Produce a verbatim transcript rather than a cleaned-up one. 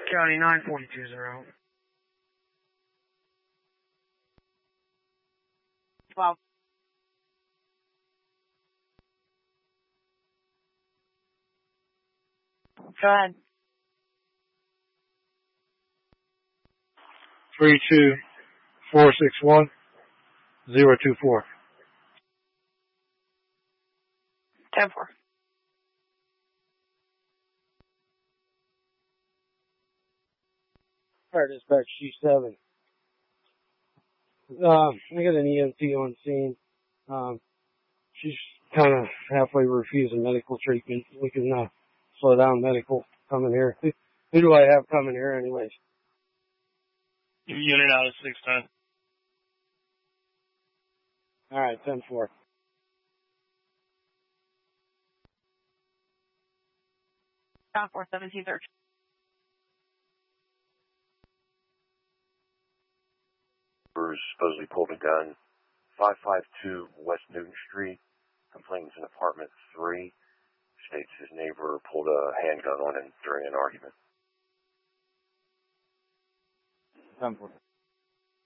County nine forty-two zero. twelve. Go ahead. Three two four six one zero two four. ten four. Alright, dispatch G seven. Um, I got an E M T on scene. Um, she's kind of halfway refusing medical treatment. We can uh, slow down medical coming here. Who, who do I have coming here anyways? Unit out of six ten. Alright, ten four. Down four seventeen thirty. Supposedly pulled a gun. five five two West Newton Street. Complains in apartment three. States his neighbor pulled a handgun on him during an argument. ten four.